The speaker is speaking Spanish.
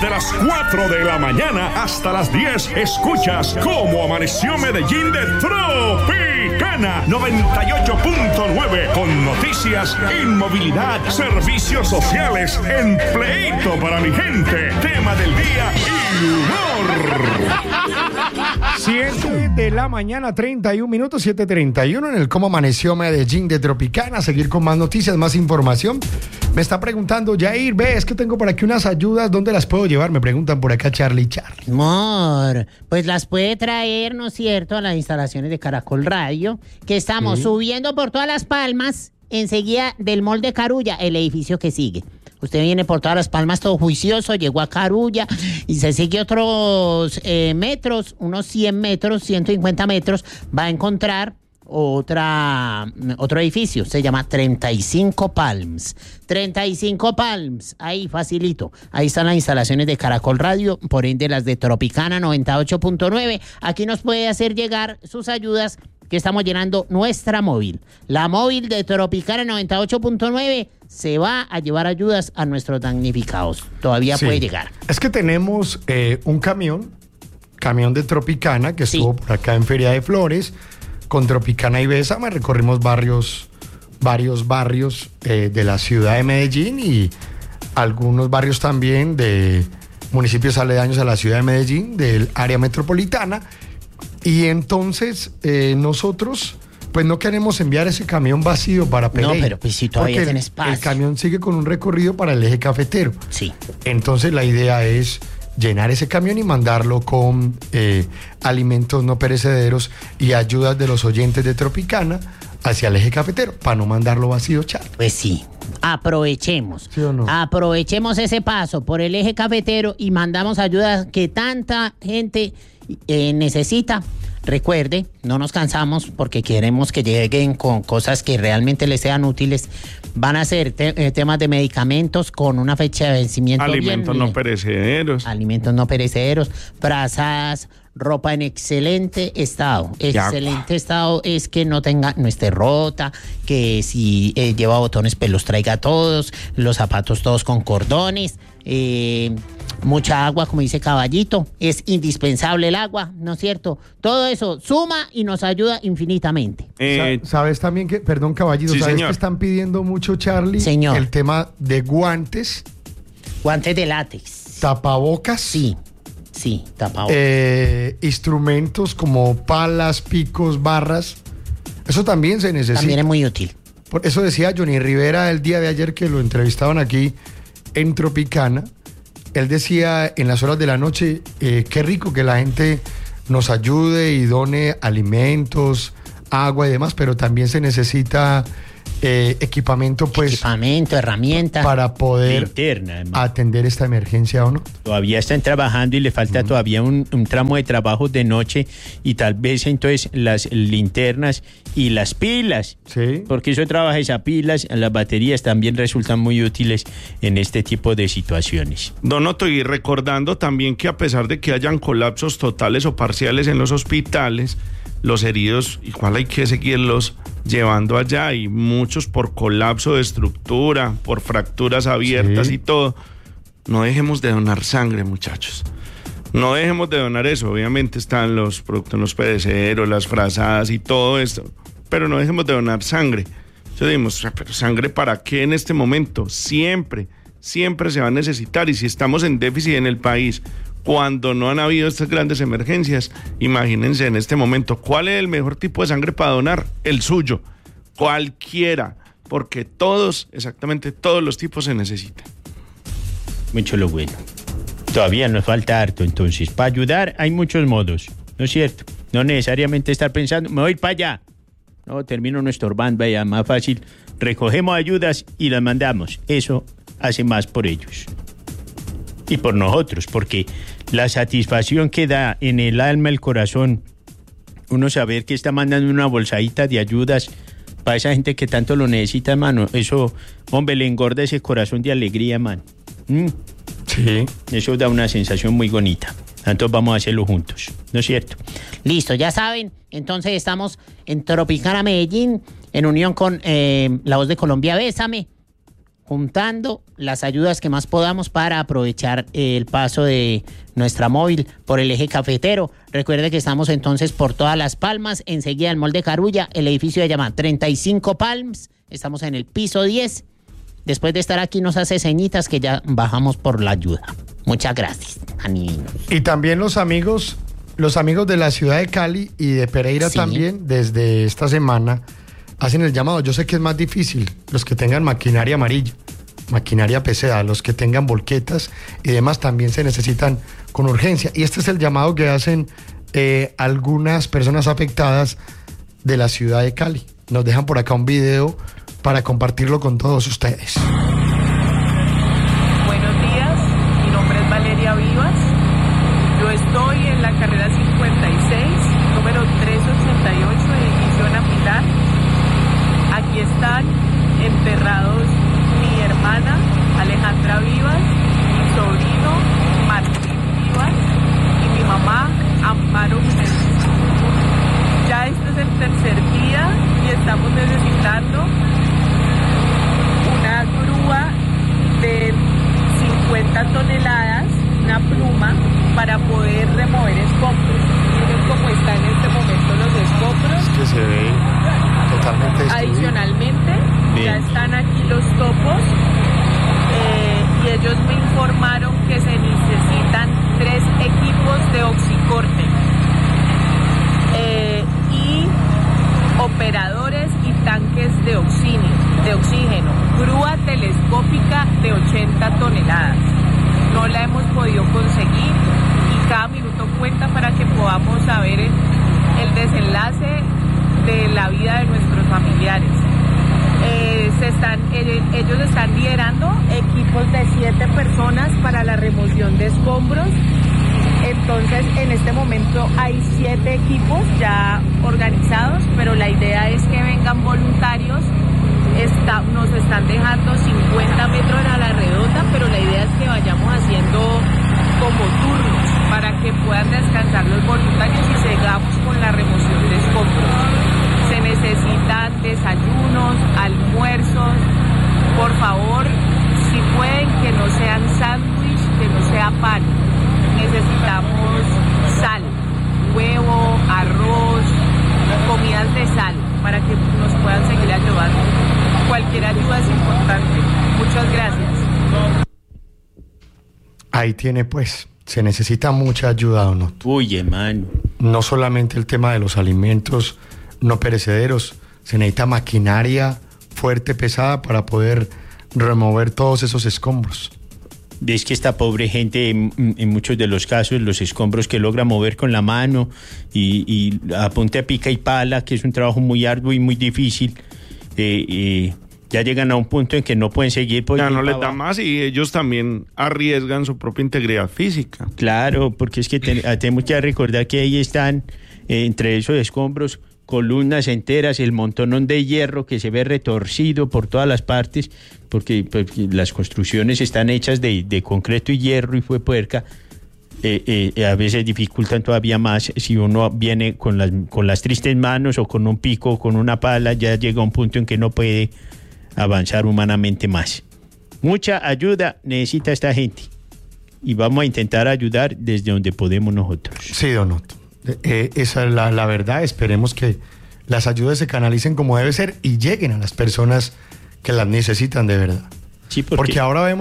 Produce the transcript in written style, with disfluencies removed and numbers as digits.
Desde las 4 de la mañana hasta las 10 escuchas Cómo Amaneció Medellín de Tropicana 98.9 con noticias, inmovilidad, servicios sociales, empleito para mi gente, tema del día y humor. 7 de la mañana, 31 minutos, 7:31 en el Cómo Amaneció Medellín de Tropicana. Seguir con más noticias, más información. Me está preguntando, Jair, es que tengo por aquí unas ayudas, ¿dónde las puedo llevar? Me preguntan por acá Charlie. Amor, pues las puede traer, ¿no es cierto?, a las instalaciones de Caracol Radio, que estamos subiendo por todas Las Palmas, enseguida del Mall de Carulla, el edificio que sigue. Usted viene por todas Las Palmas todo juicioso, llegó a Carulla y se sigue otros metros, unos 100 metros, 150 metros, va a encontrar otro edificio, se llama 35 Palms. 35 Palms, ahí facilito. Ahí están las instalaciones de Caracol Radio, por ende las de Tropicana 98.9. Aquí nos puede hacer llegar sus ayudas, que estamos llenando nuestra móvil. La móvil de Tropicana 98.9 se va a llevar ayudas a nuestros damnificados. Todavía puede llegar. Es que tenemos un camión de Tropicana que estuvo por acá en Feria de Flores. Con Tropicana y Bésame recorrimos varios barrios de la ciudad de Medellín y algunos barrios también de municipios aledaños a la ciudad de Medellín, del área metropolitana. Y entonces nosotros pues no queremos enviar ese camión vacío para Pereira. No, pero pues si todavía tiene espacio. El camión sigue con un recorrido para el eje cafetero. Sí. Entonces la idea es llenar ese camión y mandarlo con alimentos no perecederos y ayudas de los oyentes de Tropicana hacia el eje cafetero, para no mandarlo vacío, Charlie. Pues sí, aprovechemos. ¿Sí o no? Aprovechemos ese paso por el eje cafetero y mandamos ayudas que tanta gente necesita. Recuerde, no nos cansamos porque queremos que lleguen con cosas que realmente les sean útiles. Van a ser temas de medicamentos con una fecha de vencimiento. Alimentos no perecederos. Alimentos no perecederos, frazadas, ropa en excelente estado. Excelente estado es que no esté rota, que si lleva botones pues los traiga todos, los zapatos todos con cordones, mucha agua, como dice Caballito, es indispensable el agua, ¿no es cierto? Todo eso suma y nos ayuda infinitamente. ¿Sabes también que, perdón Caballito, sí, sabes señor, que están pidiendo mucho, Charlie? Señor. El tema de guantes. Guantes de látex. Tapabocas. Sí, tapabocas. Instrumentos como palas, picos, barras. Eso también se necesita. También es muy útil. Por eso decía Johnny Rivera el día de ayer que lo entrevistaban aquí en Tropicana. Él decía en las horas de la noche, qué rico que la gente nos ayude y done alimentos, agua y demás, pero también se necesita equipamiento, pues. Equipamiento, herramientas. Para poder linterna, atender esta emergencia, ¿o no? Todavía están trabajando y le falta todavía un tramo de trabajo de noche y tal vez entonces las linternas y las pilas. Sí. Porque eso trabaja esa pilas, las baterías también resultan muy útiles en este tipo de situaciones. Don Otto, y recordando también que a pesar de que hayan colapsos totales o parciales en los hospitales, los heridos igual hay que seguirlos llevando allá, y muchos por colapso de estructura, por fracturas abiertas y todo. No dejemos de donar sangre, muchachos. No dejemos de donar eso. Obviamente están los productos no perecederos, las frazadas y todo esto, pero no dejemos de donar sangre. Entonces decimos, ¿pero sangre para qué en este momento? Siempre se va a necesitar, y si estamos en déficit en el país, cuando no han habido estas grandes emergencias, imagínense en este momento, ¿cuál es el mejor tipo de sangre para donar? El suyo, cualquiera, porque exactamente todos los tipos se necesitan. Mucho lo bueno. Todavía nos falta harto, entonces, para ayudar hay muchos modos, ¿no es cierto? No necesariamente estar pensando, me voy para allá. No, termino no estorbando, vaya, más fácil. Recogemos ayudas y las mandamos. Eso hace más por ellos. Y por nosotros, porque la satisfacción que da en el alma, el corazón, uno saber que está mandando una bolsadita de ayudas para esa gente que tanto lo necesita, hermano, eso, hombre, le engorda ese corazón de alegría, hermano. Sí. Eso da una sensación muy bonita. Entonces vamos a hacerlo juntos, ¿no es cierto? Listo, ya saben, entonces estamos en Tropicana Medellín, en unión con La Voz de Colombia, Bésame, juntando las ayudas que más podamos para aprovechar el paso de nuestra móvil por el eje cafetero. Recuerde que estamos entonces por todas Las Palmas, enseguida el Mall de Carulla, el edificio se llama 35 Palms, estamos en el piso 10. Después de estar aquí nos hace señitas que ya bajamos por la ayuda. Muchas gracias, Ani. Y también los amigos de la ciudad de Cali y de Pereira también, desde esta semana, hacen el llamado. Yo sé que es más difícil, los que tengan maquinaria amarilla, maquinaria pesada, los que tengan volquetas y demás también se necesitan con urgencia. Y este es el llamado que hacen algunas personas afectadas de la ciudad de Cali. Nos dejan por acá un video para compartirlo con todos ustedes. Buenos días, mi nombre es Valeria Vivas. Yo estoy en la carrera 56, número 388, edificio Ana Pilar. Aquí están enterrados mi hermana Alejandra Vivas, mi sobrino Martín Vivas y mi mamá Amparo Jiménez. Ya este es el tercer día y estamos necesitando una grúa de 50 toneladas, una pluma, para poder remover escombros. Miren cómo están en este momento los escombros. Es que se ve totalmente destruido. Adicionalmente, Bien. ya están aquí los topos y ellos me informaron que se necesitan 3 equipos de oxicorte y operadores y tanques de oxígeno, grúa telescópica de 80 toneladas. No la hemos podido conseguir y cada minuto cuenta para que podamos saber el desenlace de la vida de nuestros familiares. Ellos están liderando equipos de 7 personas para la remoción de escombros. Entonces, en este momento hay 7 equipos ya organizados, pero la idea es que vengan voluntarios. Nos están dejando 50 metros a la redonda, pero la idea es que vayamos haciendo como turnos para que puedan descansar los voluntarios y sigamos con la remoción de escombros. Se necesitan desayunos, almuerzos. Por favor, si pueden, que no sean sándwich, que no sea pan. Necesitamos sal, huevo, arroz, comidas de sal para que nos puedan seguir ayudando. Cualquier ayuda es importante. Muchas gracias. Ahí tiene pues, se necesita mucha ayuda, ¿o no? Uy, hermano. No solamente el tema de los alimentos no perecederos, se necesita maquinaria fuerte, pesada para poder remover todos esos escombros. Es que esta pobre gente, en muchos de los casos, los escombros que logra mover con la mano y a punta de pica y pala, que es un trabajo muy arduo y muy difícil, ya llegan a un punto en que no pueden seguir. Ya no les da más y ellos también arriesgan su propia integridad física. Claro, porque es que tenemos que recordar que ahí están, entre esos escombros, columnas enteras, el montonón de hierro que se ve retorcido por todas las partes, porque las construcciones están hechas de concreto y hierro y fue puerca. A veces dificultan todavía más si uno viene con las tristes manos o con un pico o con una pala, ya llega a un punto en que no puede avanzar humanamente más. Mucha ayuda necesita esta gente y vamos a intentar ayudar desde donde podemos nosotros. Sí, don Otto. Esa es la verdad. Esperemos que las ayudas se canalicen como debe ser y lleguen a las personas que las necesitan de verdad. Sí, porque ahora vemos